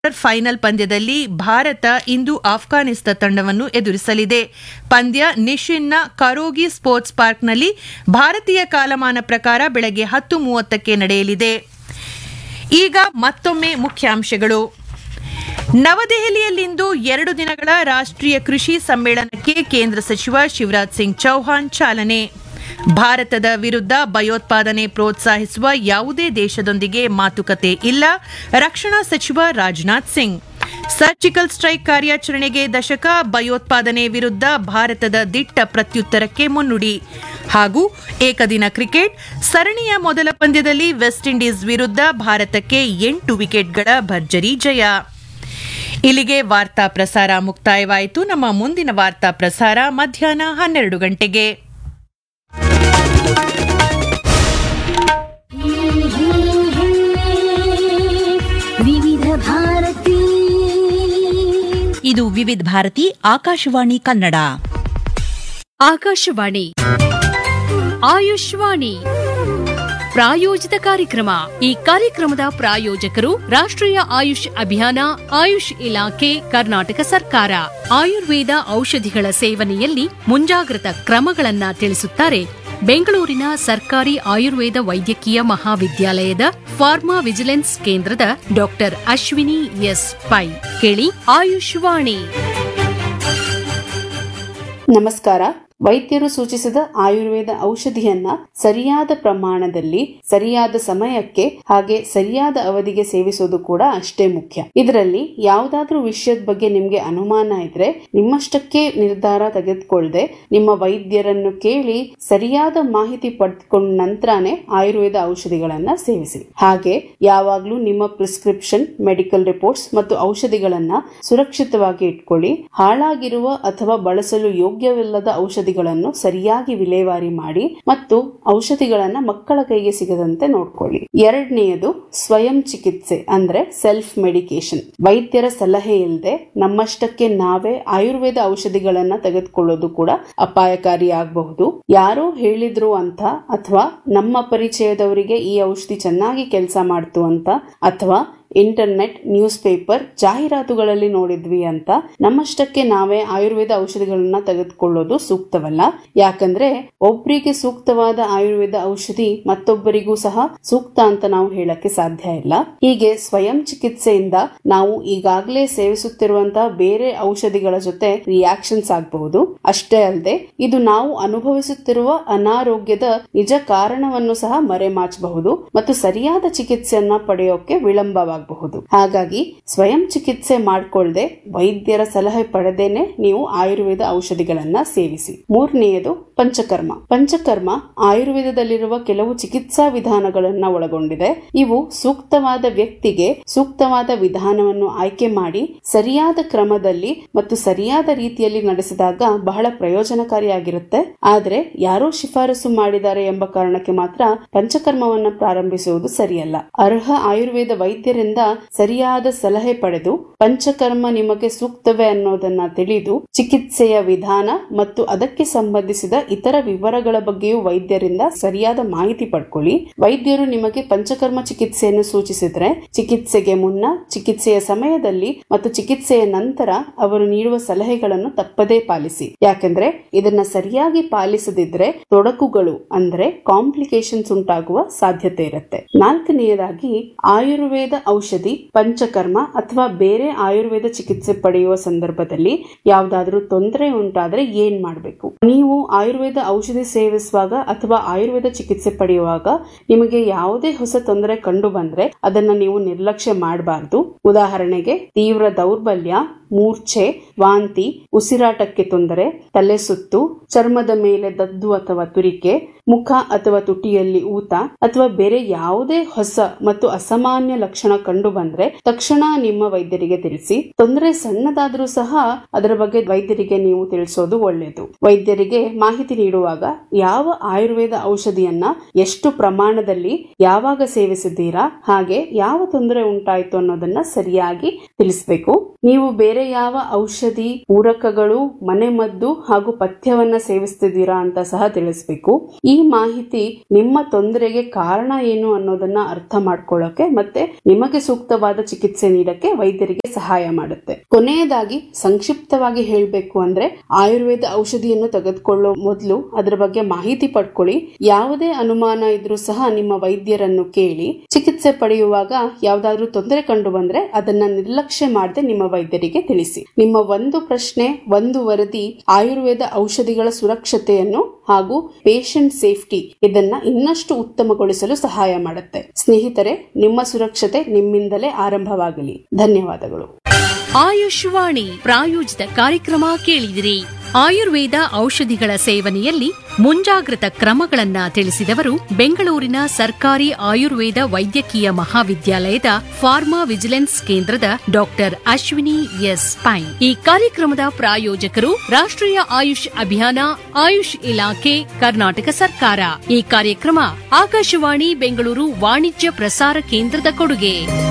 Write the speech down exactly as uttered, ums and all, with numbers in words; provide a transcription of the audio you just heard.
Final ಪಂದ್ಯದಲ್ಲಿ ಭಾರತ ಇಂದು ಆಫ್ಘಾನಿಸ್ತಾನ ತಂಡವನ್ನು ಎದುರಿಸಲಿದೆ. ಪಂದ್ಯ ನಿಶಿನ್ನ ಕರೋಗಿ ಸ್ಪೋರ್ಟ್ಸ್ ಪಾರ್ಕ್ನಲ್ಲಿ ಭಾರತೀಯ ಕಾಲಮಾನ ಪ್ರಕಾರ ಬೆಳಗ್ಗೆ ಹತ್ತು ಮೂವತ್ತಕ್ಕೆ ನಡೆಯಲಿದೆ. ಈಗ ಮತ್ತೊಮ್ಮೆ ಮುಖ್ಯಾಂಶಗಳು. ನವದೆಹಲಿಯಲ್ಲಿಂದು ಎರಡು ದಿನಗಳ ರಾಷ್ಟ್ರೀಯ ಕೃಷಿ ಸಮ್ಮೇಳನಕ್ಕೆ ಕೇಂದ್ರ ಸಚಿವ ಶಿವರಾಜ್ ಸಿಂಗ್ ಚೌಹಾಣ್ ಚಾಲನೆ. ಭಾರತದ ವಿರುದ್ಧ ಭಯೋತ್ಪಾದನೆ ಪ್ರೋತ್ಸಾಹಿಸುವ ಯಾವುದೇ ದೇಶದೊಂದಿಗೆ ಮಾತುಕತೆ ಇಲ್ಲ, ರಕ್ಷಣಾ ಸಚಿವ ರಾಜನಾಥ್ ಸಿಂಗ್. ಸರ್ಜಿಕಲ್ ಸ್ಟ್ರೈಕ್ ಕಾರ್ಯಾಚರಣೆಗೆ ದಶಕ, ಭಯೋತ್ಪಾದನೆ ವಿರುದ್ಧ ಭಾರತದ ದಿಟ್ಟ ಪ್ರತ್ಯುತ್ತರಕ್ಕೆ ಮುನ್ನುಡಿ. ಹಾಗೂ ಏಕದಿನ ಕ್ರಿಕೆಟ್ ಸರಣಿಯ ಮೊದಲ ಪಂದ್ಯದಲ್ಲಿ ವೆಸ್ಟ್ ಇಂಡೀಸ್ ವಿರುದ್ಧ ಭಾರತಕ್ಕೆ ಎಂಟು ವಿಕೆಟ್ಗಳ ಭರ್ಜರಿ ಜಯ. ಇಲ್ಲಿಗೆ ವಾರ್ತಾ ಪ್ರಸಾರ ಮುಕ್ತಾಯವಾಯಿತು. ನಮ್ಮ ಮುಂದಿನ ವಾರ್ತಾ ಪ್ರಸಾರ ಮಧ್ಯಾಹ್ನ ಹನ್ನೆರಡು ಗಂಟೆಗೆ. ವಿವಿಧ ಭಾರತಿ ಇದು ವಿವಿಧ ಭಾರತಿ ಆಕಾಶವಾಣಿ ಕನ್ನಡ. ಆಕಾಶವಾಣಿ ಆಯುಷ್ವಾಣಿ ಪ್ರಾಯೋಜಿತ ಕಾರ್ಯಕ್ರಮ. ಈ ಕಾರ್ಯಕ್ರಮದ ಪ್ರಾಯೋಜಕರು ರಾಷ್ಟ್ರೀಯ ಆಯುಷ್ ಅಭಿಯಾನ, ಆಯುಷ್ ಇಲಾಖೆ, ಕರ್ನಾಟಕ ಸರ್ಕಾರ. ಆಯುರ್ವೇದ ಔಷಧಿಗಳ ಸೇವನೆಯಲ್ಲಿ ಮುಂಜಾಗ್ರತಾ ಕ್ರಮಗಳನ್ನ ತಿಳಿಸುತ್ತಾರೆ ಬೆಂಗಳೂರಿನ ಸರ್ಕಾರಿ ಆಯುರ್ವೇದ ವೈದ್ಯಕೀಯ ಮಹಾವಿದ್ಯಾಲಯದ ಫಾರ್ಮಾ ವಿಜಿಲೆನ್ಸ್ ಕೇಂದ್ರದ ಡಾಕ್ಟರ್ ಅಶ್ವಿನಿ ಎಸ್ ಪೈ. ಕೇಳಿ ಆಯುಷ್ವಾಣಿ. ನಮಸ್ಕಾರ. ವೈದ್ಯರು ಸೂಚಿಸಿದ ಆಯುರ್ವೇದ ಔಷಧಿಯನ್ನ ಸರಿಯಾದ ಪ್ರಮಾಣದಲ್ಲಿ, ಸರಿಯಾದ ಸಮಯಕ್ಕೆ, ಹಾಗೆ ಸರಿಯಾದ ಅವಧಿಗೆ ಸೇವಿಸೋದು ಕೂಡ ಅಷ್ಟೇ ಮುಖ್ಯ. ಇದರಲ್ಲಿ ಯಾವುದಾದ್ರೂ ವಿಷಯದ ಬಗ್ಗೆ ನಿಮ್ಗೆ ಅನುಮಾನ ಇದ್ರೆ ನಿಮ್ಮಷ್ಟಕ್ಕೆ ನಿರ್ಧಾರ ತೆಗೆದುಕೊಳ್ಳದೆ ನಿಮ್ಮ ವೈದ್ಯರನ್ನು ಕೇಳಿ ಸರಿಯಾದ ಮಾಹಿತಿ ಪಡೆದುಕೊಂಡ ನಂತರನೇ ಆಯುರ್ವೇದ ಔಷಧಿಗಳನ್ನ ಸೇವಿಸಿ. ಹಾಗೆ ಯಾವಾಗ್ಲೂ ನಿಮ್ಮ ಪ್ರಿಸ್ಕ್ರಿಪ್ಷನ್, ಮೆಡಿಕಲ್ ರಿಪೋರ್ಟ್ಸ್ ಮತ್ತು ಔಷಧಿಗಳನ್ನ ಸುರಕ್ಷಿತವಾಗಿ ಇಟ್ಕೊಳ್ಳಿ. ಹಾಳಾಗಿರುವ ಅಥವಾ ಬಳಸಲು ಯೋಗ್ಯವಿಲ್ಲದ ಔಷಧಿ ಸರಿಯಾಗಿ ವಿಲೇವಾರಿ ಮಾಡಿ ಮತ್ತು ಔಷಧಿಗಳನ್ನ ಮಕ್ಕಳ ಕೈಗೆ ಸಿಗದಂತೆ ನೋಡ್ಕೊಳ್ಳಿ. ಎರಡನೆಯದು ಸ್ವಯಂ ಚಿಕಿತ್ಸೆ ಅಂದ್ರೆ ಸೆಲ್ಫ್ ಮೆಡಿಕೇಶನ್. ವೈದ್ಯರ ಸಲಹೆ ಇಲ್ಲದೆ ನಮ್ಮಷ್ಟಕ್ಕೆ ನಾವೇ ಆಯುರ್ವೇದ ಔಷಧಿಗಳನ್ನ ತೆಗೆದುಕೊಳ್ಳೋದು ಕೂಡ ಅಪಾಯಕಾರಿ ಆಗಬಹುದು. ಯಾರೋ ಹೇಳಿದ್ರು ಅಂತ ಅಥವಾ ನಮ್ಮ ಪರಿಚಯದವರಿಗೆ ಈ ಔಷಧಿ ಚೆನ್ನಾಗಿ ಕೆಲಸ ಮಾಡ್ತು ಅಂತ ಅಥವಾ ಇಂಟರ್ನೆಟ್, ನ್ಯೂಸ್ ಪೇಪರ್, ಜಾಹೀರಾತುಗಳಲ್ಲಿ ನೋಡಿದ್ವಿ ಅಂತ ನಮ್ಮಷ್ಟಕ್ಕೆ ನಾವೇ ಆಯುರ್ವೇದ ಔಷಧಿಗಳನ್ನ ತೆಗೆದುಕೊಳ್ಳೋದು ಸೂಕ್ತವಲ್ಲ. ಯಾಕಂದ್ರೆ ಒಬ್ಬರಿಗೆ ಸೂಕ್ತವಾದ ಆಯುರ್ವೇದ ಔಷಧಿ ಮತ್ತೊಬ್ಬರಿಗೂ ಸಹ ಸೂಕ್ತ ಅಂತ ನಾವು ಹೇಳಕ್ಕೆ ಸಾಧ್ಯ ಇಲ್ಲ. ಹೀಗೆ ಸ್ವಯಂ ಚಿಕಿತ್ಸೆಯಿಂದ ನಾವು ಈಗಾಗಲೇ ಸೇವಿಸುತ್ತಿರುವಂತಹ ಬೇರೆ ಔಷಧಿಗಳ ಜೊತೆ ರಿಯಾಕ್ಷನ್ಸ್ ಆಗಬಹುದು. ಅಷ್ಟೇ ಅಲ್ಲದೆ ಇದು ನಾವು ಅನುಭವಿಸುತ್ತಿರುವ ಅನಾರೋಗ್ಯದ ನಿಜ ಕಾರಣವನ್ನು ಸಹ ಮರೆಮಾಚಬಹುದು ಮತ್ತು ಸರಿಯಾದ ಚಿಕಿತ್ಸೆಯನ್ನ ಪಡೆಯೋಕೆ ವಿಳಂಬವಾಗಬಹುದು. ಹಾಗಾಗಿ ಸ್ವಯಂ ಚಿಕಿತ್ಸೆ ಮಾಡಿಕೊಳ್ಳದೆ ವೈದ್ಯರ ಸಲಹೆ ಪಡೆದೇನೆ ನೀವು ಆಯುರ್ವೇದ ಔಷಧಿಗಳನ್ನ ಸೇವಿಸಿ. ಮೂರನೆಯದು ಪಂಚಕರ್ಮ. ಪಂಚಕರ್ಮ ಆಯುರ್ವೇದದಲ್ಲಿರುವ ಕೆಲವು ಚಿಕಿತ್ಸಾ ವಿಧಾನಗಳನ್ನ ಒಳಗೊಂಡಿದೆ. ಇವು ಸೂಕ್ತವಾದ ವ್ಯಕ್ತಿಗೆ ಸೂಕ್ತವಾದ ವಿಧಾನವನ್ನು ಆಯ್ಕೆ ಮಾಡಿ ಸರಿಯಾದ ಕ್ರಮದಲ್ಲಿ ಮತ್ತು ಸರಿಯಾದ ರೀತಿಯಲ್ಲಿ ನಡೆಸಿದಾಗ ಬಹಳ ಪ್ರಯೋಜನಕಾರಿಯಾಗಿರುತ್ತೆ. ಆದ್ರೆ ಯಾರೋ ಶಿಫಾರಸು ಮಾಡಿದ್ದಾರೆ ಎಂಬ ಕಾರಣಕ್ಕೆ ಮಾತ್ರ ಪಂಚಕರ್ಮವನ್ನ ಪ್ರಾರಂಭಿಸುವುದು ಸರಿಯಲ್ಲ. ಅರ್ಹ ಆಯುರ್ವೇದ ವೈದ್ಯರಿಂದ ಸರಿಯಾದ ಸಲಹೆ ಪಡೆದು ಪಂಚಕರ್ಮ ನಿಮಗೆ ಸೂಕ್ತವೇ ಅನ್ನೋದನ್ನ ತಿಳಿದು ಚಿಕಿತ್ಸೆಯ ವಿಧಾನ ಮತ್ತು ಅದಕ್ಕೆ ಸಂಬಂಧಿಸಿದ ಇತರ ವಿವರಗಳ ಬಗ್ಗೆಯೂ ವೈದ್ಯರಿಂದ ಸರಿಯಾದ ಮಾಹಿತಿ ಪಡ್ಕೊಳ್ಳಿ. ವೈದ್ಯರು ನಿಮಗೆ ಪಂಚಕರ್ಮ ಚಿಕಿತ್ಸೆಯನ್ನು ಸೂಚಿಸಿದ್ರೆ ಚಿಕಿತ್ಸೆಗೆ ಮುನ್ನ, ಚಿಕಿತ್ಸೆಯ ಸಮಯದಲ್ಲಿ ಮತ್ತು ಚಿಕಿತ್ಸೆಯ ನಂತರ ಅವರು ನೀಡುವ ಸಲಹೆಗಳನ್ನು ತಪ್ಪದೇ ಪಾಲಿಸಿ. ಯಾಕೆಂದ್ರೆ ಇದನ್ನ ಸರಿಯಾಗಿ ಪಾಲಿಸದಿದ್ರೆ ತೊಡಕುಗಳು ಅಂದ್ರೆ ಕಾಂಪ್ಲಿಕೇಶನ್ಸ್ ಉಂಟಾಗುವ ಸಾಧ್ಯತೆ ಇರುತ್ತೆ. ನಾಲ್ಕನೆಯದಾಗಿ ಆಯುರ್ವೇದ ಔಷಧಿ, ಪಂಚಕರ್ಮ ಅಥವಾ ಬೇರೆ ಆಯುರ್ವೇದ ಚಿಕಿತ್ಸೆ ಪಡೆಯುವ ಸಂದರ್ಭದಲ್ಲಿ ಯಾವುದಾದ್ರೂ ತೊಂದರೆ ಉಂಟಾದ್ರೆ ಏನ್ ಮಾಡಬೇಕು? ನೀವು ಆಯುರ್ವೇದ ಔಷಧಿ ಸೇವಿಸುವಾಗ ಅಥವಾ ಆಯುರ್ವೇದ ಚಿಕಿತ್ಸೆ ಪಡೆಯುವಾಗ ನಿಮಗೆ ಯಾವುದೇ ಹೊಸ ತೊಂದರೆ ಕಂಡು ಬಂದ್ರೆ ಅದನ್ನ ನೀವು ನಿರ್ಲಕ್ಷ್ಯ ಮಾಡಬಾರದು. ಉದಾಹರಣೆಗೆ ತೀವ್ರ ದೌರ್ಬಲ್ಯ, ಮೂರ್ಛೆ, ವಾಂತಿ, ಉಸಿರಾಟಕ್ಕೆ ತೊಂದರೆ, ತಲೆ ಸುತ್ತು, ಚರ್ಮದ ಮೇಲೆ ದದ್ದು ಅಥವಾ ತುರಿಕೆ, ಮುಖ ಅಥವಾ ತುಟಿಯಲ್ಲಿ ಊತ ಅಥವಾ ಬೇರೆ ಯಾವುದೇ ಹೊಸ ಮತ್ತು ಅಸಾಮಾನ್ಯ ಲಕ್ಷಣ ಕಂಡು ಬಂದ್ರೆ ತಕ್ಷಣ ನಿಮ್ಮ ವೈದ್ಯರಿಗೆ ತಿಳಿಸಿ. ತೊಂದರೆ ಸಣ್ಣದಾದ್ರೂ ಸಹ ಅದರ ಬಗ್ಗೆ ವೈದ್ಯರಿಗೆ ನೀವು ತಿಳಿಸೋದು ಒಳ್ಳೆಯದು. ವೈದ್ಯರಿಗೆ ಮಾಹಿತಿ ನೀಡುವಾಗ ಯಾವ ಆಯುರ್ವೇದ ಔಷಧಿಯನ್ನ ಎಷ್ಟು ಪ್ರಮಾಣದಲ್ಲಿ ಯಾವಾಗ ಸೇವಿಸಿದ್ದೀರಾ, ಹಾಗೆ ಯಾವ ತೊಂದರೆ ಉಂಟಾಯ್ತು ಅನ್ನೋದನ್ನ ಸರಿಯಾಗಿ ತಿಳಿಸಬೇಕು. ನೀವು ಬೇರೆ ಬೇರೆ ಯಾವ ಔಷಧಿ ಪೂರಕಗಳು, ಮನೆಮದ್ದು ಹಾಗೂ ಪಥ್ಯವನ್ನ ಸೇವಿಸ್ತಿದ್ದೀರಾ ಅಂತ ಸಹ ತಿಳಿಸ್ಬೇಕು. ಈ ಮಾಹಿತಿ ನಿಮ್ಮ ತೊಂದರೆಗೆ ಕಾರಣ ಏನು ಅನ್ನೋದನ್ನ ಅರ್ಥ ಮಾಡ್ಕೊಳ್ಳೋಕೆ ಮತ್ತೆ ನಿಮಗೆ ಸೂಕ್ತವಾದ ಚಿಕಿತ್ಸೆ ನೀಡಕ್ಕೆ ವೈದ್ಯರಿಗೆ ಸಹಾಯ ಮಾಡುತ್ತೆ. ಕೊನೆಯದಾಗಿ ಸಂಕ್ಷಿಪ್ತವಾಗಿ ಹೇಳಬೇಕು ಅಂದ್ರೆ ಆಯುರ್ವೇದ ಔಷಧಿಯನ್ನು ತೆಗೆದುಕೊಳ್ಳೋ ಮೊದಲು ಅದರ ಬಗ್ಗೆ ಮಾಹಿತಿ ಪಡ್ಕೊಳ್ಳಿ. ಯಾವುದೇ ಅನುಮಾನ ಇದ್ರೂ ಸಹ ನಿಮ್ಮ ವೈದ್ಯರನ್ನು ಕೇಳಿ. ಚಿಕಿತ್ಸೆ ಪಡೆಯುವಾಗ ಯಾವ್ದಾದ್ರು ತೊಂದರೆ ಕಂಡು ಬಂದ್ರೆ ಅದನ್ನ ನಿರ್ಲಕ್ಷ್ಯ ಮಾಡದೆ ನಿಮ್ಮ ವೈದ್ಯರಿಗೆ ತಿಳಿಸಿ. ನಿಮ್ಮ ಒಂದು ಪ್ರಶ್ನೆ, ಒಂದು ವರದಿ ಆಯುರ್ವೇದ ಔಷಧಿಗಳ ಸುರಕ್ಷತೆಯನ್ನು ಹಾಗೂ ಪೇಷಂಟ್ ಸೇಫ್ಟಿ ಇದನ್ನ ಇನ್ನಷ್ಟು ಉತ್ತಮಗೊಳಿಸಲು ಸಹಾಯ ಮಾಡುತ್ತೆ. ಸ್ನೇಹಿತರೆ, ನಿಮ್ಮ ಸುರಕ್ಷತೆ ನಿಮ್ಮಿಂದಲೇ ಆರಂಭವಾಗಲಿ. ಧನ್ಯವಾದಗಳು. ಆಯುಷ್ವಾಣಿ ಪ್ರಾಯೋಜಿತ ಕಾರ್ಯಕ್ರಮ ಕೇಳಿದಿರಿ. ಆಯುರ್ವೇದ ಔಷಧಿಗಳ ಸೇವನೆಯಲ್ಲಿ ಮುಂಜಾಗ್ರತಾ ಕ್ರಮಗಳನ್ನ ತಿಳಿಸಿದವರು ಬೆಂಗಳೂರಿನ ಸರ್ಕಾರಿ ಆಯುರ್ವೇದ ವೈದ್ಯಕೀಯ ಮಹಾವಿದ್ಯಾಲಯದ ಫಾರ್ಮಾ ವಿಜಿಲೆನ್ಸ್ ಕೇಂದ್ರದ ಡಾಕ್ಟರ್ ಅಶ್ವಿನಿ ಎಸ್ ಪೈ. ಈ ಕಾರ್ಯಕ್ರಮದ ಪ್ರಾಯೋಜಕರು ರಾಷ್ಟ್ರೀಯ ಆಯುಷ್ ಅಭಿಯಾನ, ಆಯುಷ್ ಇಲಾಖೆ, ಕರ್ನಾಟಕ ಸರ್ಕಾರ. ಈ ಕಾರ್ಯಕ್ರಮ ಆಕಾಶವಾಣಿ ಬೆಂಗಳೂರು ವಾಣಿಜ್ಯ ಪ್ರಸಾರ ಕೇಂದ್ರದ ಕೊಡುಗೆ.